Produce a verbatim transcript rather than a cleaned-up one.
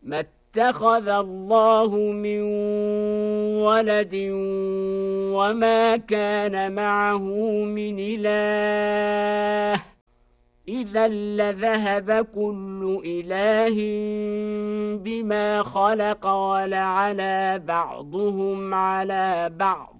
ما اتخذ الله من ولد وما كان معه من إله إذا لذهب كل إله بما خلق ولعلى بعضهم على بعض